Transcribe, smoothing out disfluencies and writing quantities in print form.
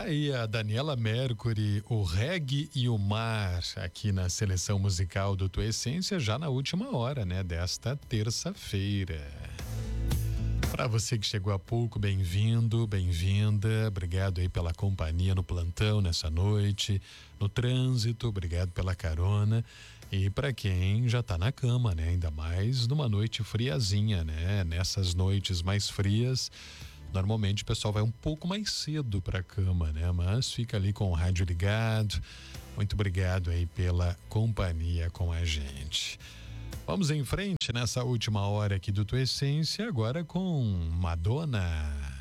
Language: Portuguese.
Tá aí a Daniela Mercury, o reggae e o mar, aqui na seleção musical do Tua Essência, já na última hora, né, desta terça-feira. Para você que chegou há pouco, bem-vindo, bem-vinda, obrigado aí pela companhia no plantão nessa noite, no trânsito, obrigado pela carona. E para quem já tá na cama, né, ainda mais numa noite friazinha, né, nessas noites mais frias, normalmente o pessoal vai um pouco mais cedo para a cama, né? Mas fica ali com o rádio ligado. Muito obrigado aí pela companhia com a gente. Vamos em frente nessa última hora aqui do Tua Essência, agora com Madonna.